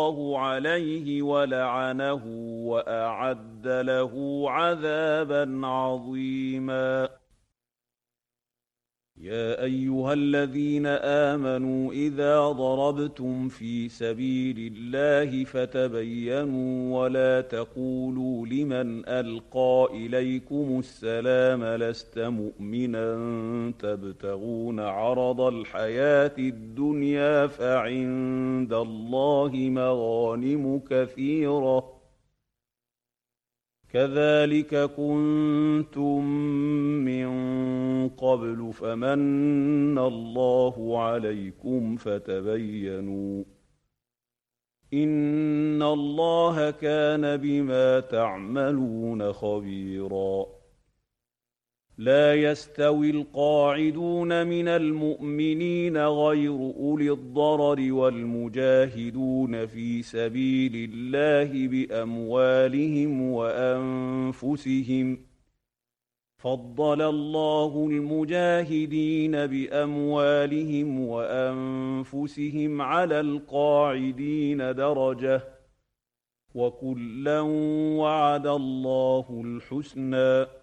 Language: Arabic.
الله عليه ولعنه وأعد له عذابا عظيما. يا أيها الذين آمنوا إذا ضربتم في سبيل الله فتبينوا ولا تقولوا لمن ألقى إليكم السلام لست مؤمنا تبتغون عرض الحياة الدنيا فعند الله مغانم كثيرة كذلك كنتم من قبل فمن الله عليكم فتبينوا إن الله كان بما تعملون خبيرا. لا يستوي القاعدون من المؤمنين غير أولي الضرر والمجاهدون في سبيل الله بأموالهم وأنفسهم فضل الله المجاهدين بأموالهم وأنفسهم على القاعدين درجة وكلا وعد الله الحسنى